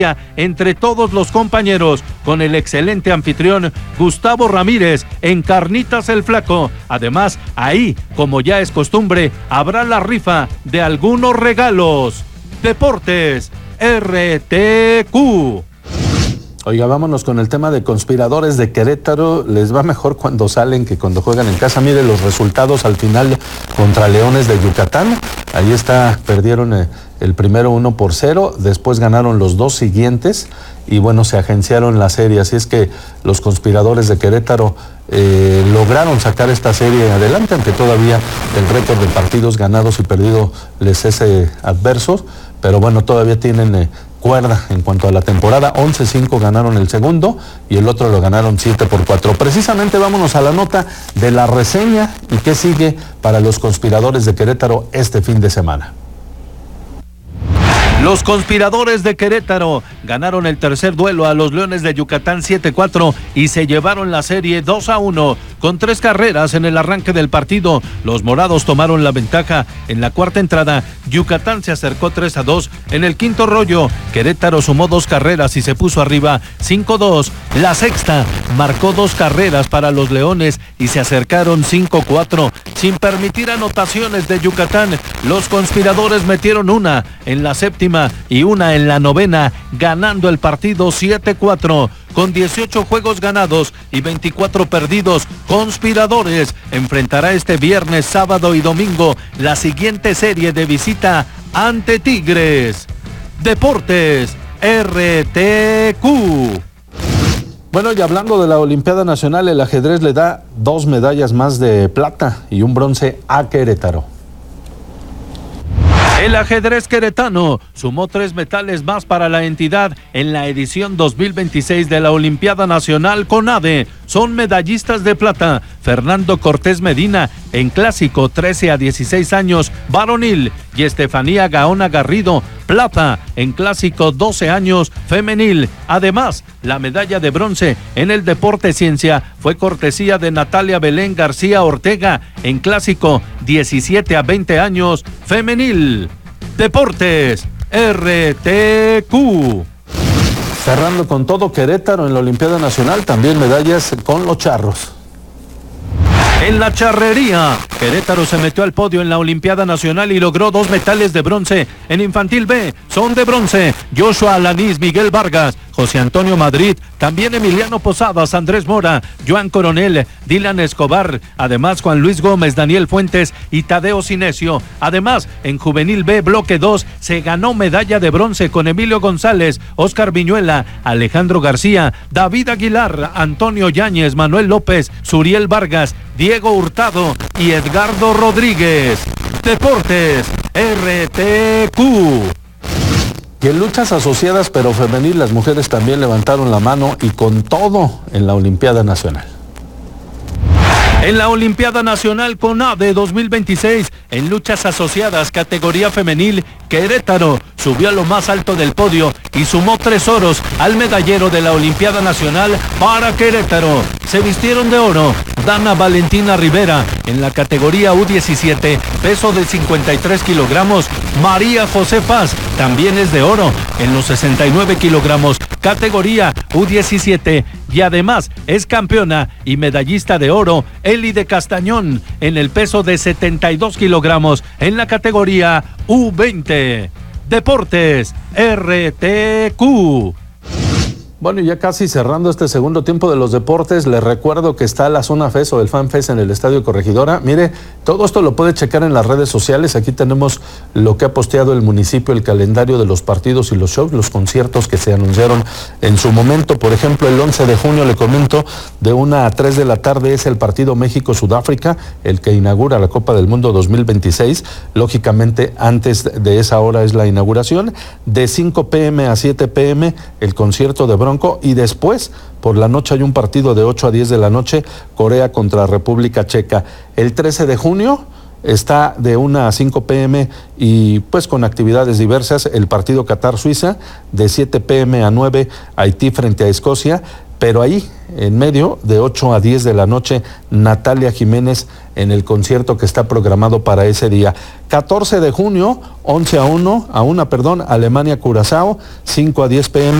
entre todos los compañeros, con el excelente anfitrión Gustavo Ramírez en Carnitas el Flaco. Además, ahí, como ya es costumbre, habrá la rifa de algunos regalos. Deportes RTQ. Oiga, vámonos con el tema de conspiradores de Querétaro. Les va mejor cuando salen que cuando juegan en casa. Mire los resultados al final contra Leones de Yucatán. Ahí está, perdieron el primero 1-0, después ganaron los dos siguientes y bueno, se agenciaron la serie. Así es que los conspiradores de Querétaro lograron sacar esta serie adelante, aunque todavía el récord de partidos ganados y perdidos les es adverso, pero bueno, todavía tienen cuerda en cuanto a la temporada. 11-5 ganaron el segundo y el otro lo ganaron 7-4. Precisamente vámonos a la nota de la reseña y qué sigue para los conspiradores de Querétaro este fin de semana. Los conspiradores de Querétaro ganaron el tercer duelo a los Leones de Yucatán 7-4 y se llevaron la serie 2-1 con 3 carreras en el arranque del partido. Los morados tomaron la ventaja en la cuarta entrada. Yucatán se acercó 3-2 en el quinto rollo. Querétaro sumó 2 carreras y se puso arriba 5-2. La sexta marcó 2 carreras para los Leones y se acercaron 5-4 sin permitir anotaciones de Yucatán. Los conspiradores metieron una en la séptima y una en la novena, ganando el partido 7-4. Con 18 juegos ganados y 24 perdidos, Conspiradores enfrentará este viernes, sábado y domingo la siguiente serie de visita ante Tigres. Deportes RTQ. Bueno, y hablando de la Olimpiada Nacional, el ajedrez le da 2 medallas más de plata y un bronce a Querétaro. El ajedrez queretano sumó 3 metales más para la entidad en la edición 2026 de la Olimpiada Nacional CONADE. Son medallistas de plata Fernando Cortés Medina en clásico 13 a 16 años varonil y Estefanía Gaona Garrido plata en clásico 12 años femenil. Además, la medalla de bronce en el deporte ciencia fue cortesía de Natalia Belén García Ortega en clásico 17 a 20 años femenil. Deportes RTQ. Cerrando con todo, Querétaro en la Olimpiada Nacional, también medallas con los charros. En la charrería, Querétaro se metió al podio en la Olimpiada Nacional y logró 2 metales de bronce. En Infantil B son de bronce Joshua Alanís, Miguel Vargas, José Antonio Madrid, también Emiliano Posadas, Andrés Mora, Joan Coronel, Dylan Escobar, además Juan Luis Gómez, Daniel Fuentes y Tadeo Sinesio. Además, en Juvenil B, bloque 2, se ganó medalla de bronce con Emilio González, Óscar Viñuela, Alejandro García, David Aguilar, Antonio Yáñez, Manuel López, Suriel Vargas, Diego Hurtado y Edgardo Rodríguez. Deportes RTQ. Y en luchas asociadas pero femenil, las mujeres también levantaron la mano y con todo en la Olimpiada Nacional. En la Olimpiada Nacional CONADE 2026, en luchas asociadas categoría femenil, Querétaro subió a lo más alto del podio y sumó 3 oros al medallero de la Olimpiada Nacional para Querétaro. Se vistieron de oro Dana Valentina Rivera en la categoría U17, peso de 53 kilogramos. María José Paz también es de oro en los 69 kilogramos, categoría U17. Y además es campeona y medallista de oro Eli de Castañón en el peso de 72 kilogramos en la categoría U20. Deportes RTQ. Bueno, y ya casi cerrando este segundo tiempo de los deportes, les recuerdo que está la Zona Fest o el Fan Fest en el Estadio Corregidora. Mire, todo esto lo puede checar en las redes sociales. Aquí tenemos lo que ha posteado el municipio, el calendario de los partidos y los shows, los conciertos que se anunciaron en su momento. Por ejemplo, el 11 de junio, le comento, de 1 a 3 de la tarde es el partido México-Sudáfrica, el que inaugura la Copa del Mundo 2026. Lógicamente, antes de esa hora es la inauguración. De 5 p.m. a 7 p.m. el concierto de Bronco, y después por la noche hay un partido de 8 a 10 de la noche, Corea contra República Checa. El 13 de junio está de 1 a 5 p.m. y pues con actividades diversas. El partido Qatar-Suiza de 7 p.m. a 9, Haití frente a Escocia. Pero ahí, en medio, de 8 a 10 de la noche, Natalia Jiménez en el concierto que está programado para ese día. 14 de junio, 11 a 1, Alemania-Curazao, 5 a 10 p.m.